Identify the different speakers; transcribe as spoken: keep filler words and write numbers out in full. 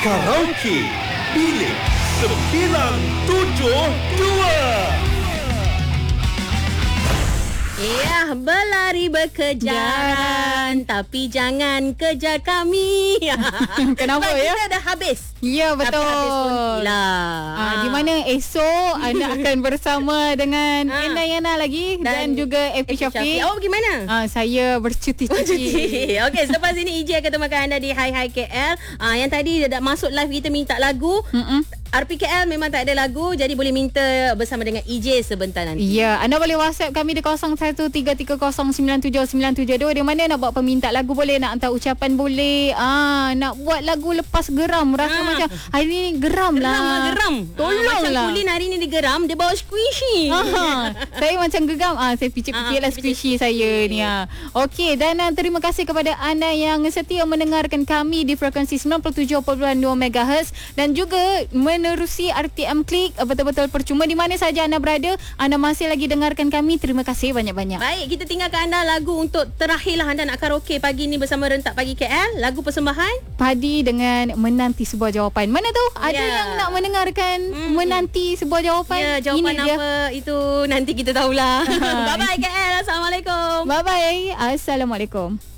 Speaker 1: Karaoke Bilik sembilan tujuh dua.
Speaker 2: Ya, berlari berkejaran, tapi jangan kejar kami.
Speaker 3: Kenapa
Speaker 2: Sebab
Speaker 3: ya?
Speaker 2: kita dah habis.
Speaker 3: Ya, betul.
Speaker 2: Tapi habis pun gila.
Speaker 3: Ah, di mana esok anda akan bersama dengan
Speaker 2: Ah.
Speaker 3: Enda Yana lagi dan,
Speaker 2: Dan
Speaker 3: juga Epi Syafiq.
Speaker 2: Awak pergi mana?
Speaker 3: Ah, saya bercuti-cuti.
Speaker 2: Okey, selepas ini E J akan temankan anda di Hai Hai K L. Ah, yang tadi dah masuk live kita minta lagu.
Speaker 3: Mm-mm.
Speaker 2: R P K L memang tak ada lagu, jadi boleh minta bersama dengan E J sebentar nanti.
Speaker 3: Ya, anda boleh WhatsApp kami di kosong satu tiga tiga kosong sembilan tujuh sembilan tujuh dua. Di mana nak buat peminta lagu boleh, nak hantar ucapan boleh. Ah, nak buat lagu lepas geram, rasa
Speaker 2: Ah.
Speaker 3: macam hari ni geram lah.
Speaker 2: Geram lah, geram.
Speaker 3: Tolong
Speaker 2: ah, macam
Speaker 3: lah.
Speaker 2: Kulin hari ni dia geram, dia bawa squishy.
Speaker 3: Ah, saya macam geram. Ah, saya picit-picit
Speaker 2: Ah,
Speaker 3: lah
Speaker 2: picit-picit.
Speaker 3: squishy saya ni. Ah. Okey, dan uh, terima kasih kepada anda yang setia mendengarkan kami di frekuensi sembilan puluh tujuh perpuluhan dua megahertz dan juga menerusi R T M Klik, uh, betul-betul percuma di mana saja anda berada. Anda masih lagi dengarkan kami. Terima kasih banyak-banyak.
Speaker 2: Baik, kita tinggalkan anda lagu untuk terakhirlah anda nak karaoke pagi ni bersama Rentak Pagi K L. Lagu persembahan
Speaker 3: Padi dengan menanti sebuah jawapan. Mana tu? Ada
Speaker 2: Ya.
Speaker 3: yang nak mendengarkan
Speaker 2: Hmm.
Speaker 3: menanti sebuah jawapan?
Speaker 2: Ya, jawapan
Speaker 3: Ini dia.
Speaker 2: apa itu nanti kita tahulah. Bye-bye K L. Assalamualaikum.
Speaker 3: Bye-bye. Assalamualaikum.